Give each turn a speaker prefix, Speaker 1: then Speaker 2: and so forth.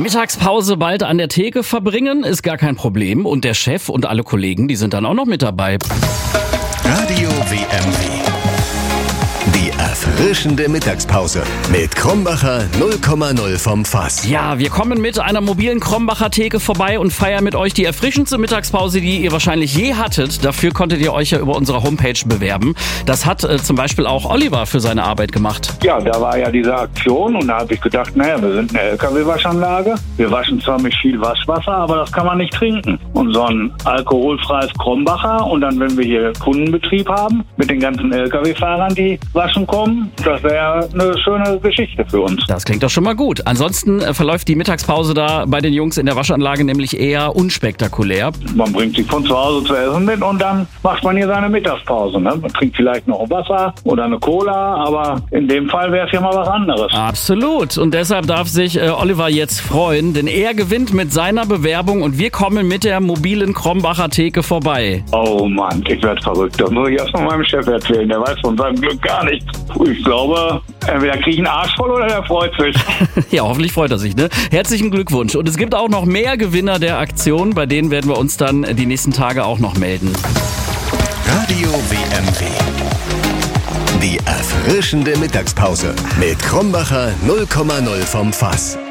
Speaker 1: Mittagspause bald an der Theke verbringen, ist gar kein Problem. Und der Chef und alle Kollegen, die sind dann auch noch mit dabei.
Speaker 2: Radio WMW. Die erfrischende Mittagspause mit Krombacher 0,0 vom Fass.
Speaker 1: Ja, wir kommen mit einer mobilen Krombacher Theke vorbei und feiern mit euch die erfrischendste Mittagspause, die ihr wahrscheinlich je hattet. Dafür konntet ihr euch ja über unsere Homepage bewerben. Das hat zum Beispiel auch Oliver für seine Arbeit gemacht.
Speaker 3: Ja, da war ja diese Aktion und da habe ich gedacht, naja, wir sind eine LKW-Waschanlage. Wir waschen zwar mit viel Waschwasser, aber das kann man nicht trinken. Und so ein alkoholfreies Krombacher und dann, wenn wir hier Kundenbetrieb haben, mit den ganzen LKW-Fahrern, die waschen kommen, das wäre eine schöne Geschichte für uns.
Speaker 1: Das klingt doch schon mal gut. Ansonsten verläuft die Mittagspause da bei den Jungs in der Waschanlage nämlich eher unspektakulär.
Speaker 3: Man bringt sich von zu Hause zu essen mit und dann macht man hier seine Mittagspause. Ne? Man trinkt vielleicht noch ein Wasser oder eine Cola, aber in dem Fall wäre es ja mal was anderes.
Speaker 1: Absolut. Und deshalb darf sich Oliver jetzt freuen, denn er gewinnt mit seiner Bewerbung und wir kommen mit der mobilen Krombacher Theke vorbei.
Speaker 3: Oh Mann, ich werde verrückt. Das muss ich erst mal meinem Chef erzählen. Der weiß von seinem Glück gar nichts. Ich glaube, entweder kriege ich einen Arsch voll oder der freut sich.
Speaker 1: Ja, hoffentlich freut er sich, ne? Herzlichen Glückwunsch. Und es gibt auch noch mehr Gewinner der Aktion. Bei denen werden wir uns dann die nächsten Tage auch noch melden.
Speaker 2: Radio WMW. Die erfrischende Mittagspause mit Krombacher 0,0 vom Fass.